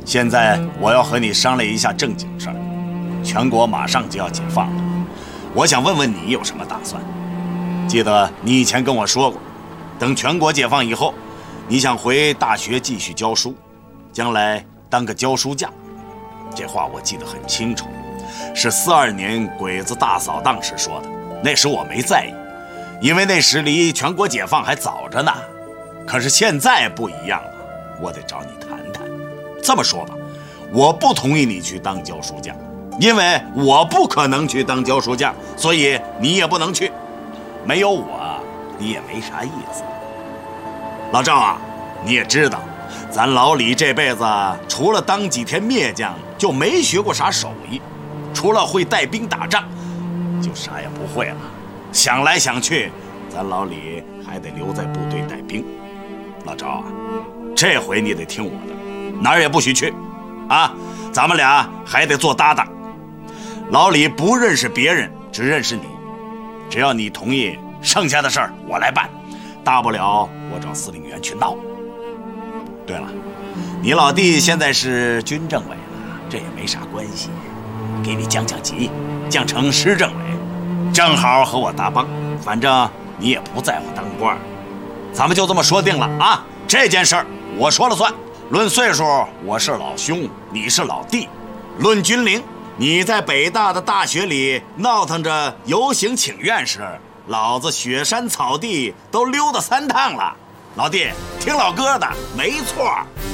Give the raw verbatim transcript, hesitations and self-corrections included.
现在我要和你商量一下正经事儿。全国马上就要解放了，我想问问你有什么打算？记得你以前跟我说过，等全国解放以后，你想回大学继续教书，将来当个教书匠。这话我记得很清楚，是四二年鬼子大扫荡时说的。那时我没在意，因为那时离全国解放还早着呢。可是现在不一样了，我得找你谈谈。这么说吧，我不同意你去当教书匠，因为我不可能去当教书匠，所以你也不能去。没有我，你也没啥意思。老赵啊，你也知道，咱老李这辈子除了当几天篾匠，就没学过啥手艺，除了会带兵打仗，就啥也不会了。想来想去，咱老李还得留在部队带兵。老赵啊，这回你得听我的，哪儿也不许去，啊，咱们俩还得做搭档。老李不认识别人，只认识你，只要你同意，剩下的事儿我来办，大不了我找司令员去闹。对了，你老弟现在是军政委了，这也没啥关系，给你降降级，降成师政委，正好和我搭帮，反正你也不在乎当官，咱们就这么说定了啊！这件事儿我说了算。论岁数，我是老兄，你是老弟；论军龄，你在北大的大学里闹腾着游行请愿时，老子雪山草地都溜达三趟了。老弟，听老哥的，没错。